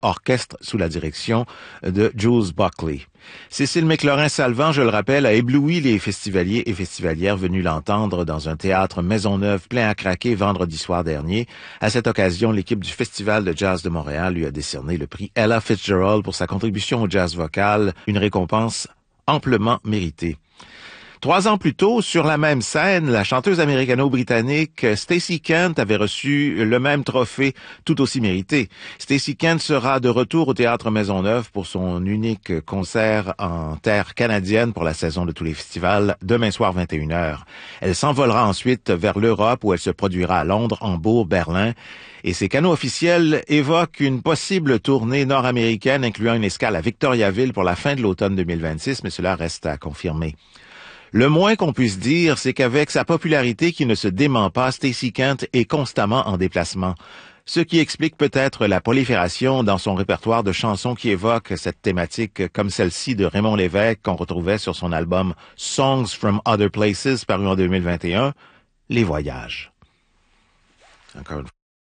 orchestre sous la direction de Jules Buckley. Cécile McLaurin-Salvant, je le rappelle, a ébloui les festivaliers et festivalières venus l'entendre dans un théâtre Maisonneuve plein à craquer vendredi soir dernier. À cette occasion, l'équipe du Festival de jazz de Montréal lui a décerné le prix Ella Fitzgerald pour sa contribution au jazz vocal, une récompense amplement méritée. 3 ans plus tôt, sur la même scène, la chanteuse américano-britannique Stacey Kent avait reçu le même trophée, tout aussi mérité. Stacey Kent sera de retour au Théâtre Maisonneuve pour son unique concert en terre canadienne pour la saison de tous les festivals, demain soir 21h. Elle s'envolera ensuite vers l'Europe où elle se produira à Londres, Hambourg, Berlin. Et ses canaux officiels évoquent une possible tournée nord-américaine incluant une escale à Victoriaville pour la fin de l'automne 2026, mais cela reste à confirmer. Le moins qu'on puisse dire, c'est qu'avec sa popularité qui ne se dément pas, Stacey Kent est constamment en déplacement. Ce qui explique peut-être la prolifération dans son répertoire de chansons qui évoquent cette thématique, comme celle-ci de Raymond Lévesque qu'on retrouvait sur son album Songs from Other Places paru en 2021, Les Voyages. Encore une fois.